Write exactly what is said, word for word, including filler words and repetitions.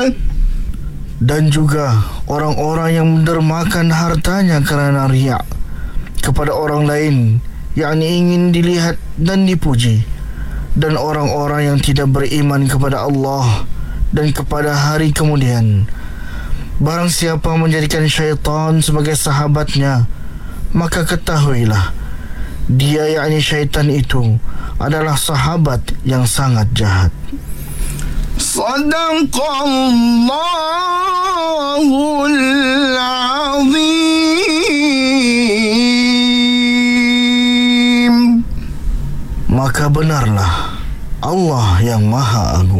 Dan juga orang-orang yang mendermakan hartanya kerana riak kepada orang lain, yakni ingin dilihat dan dipuji. Dan orang-orang yang tidak beriman kepada Allah dan kepada hari kemudian. Barang siapa menjadikan syaitan sebagai sahabatnya, maka ketahuilah, dia yakni syaitan itu adalah sahabat yang sangat jahat. Sadaqallahul azim. Maka benarlah Allah yang Maha Agung.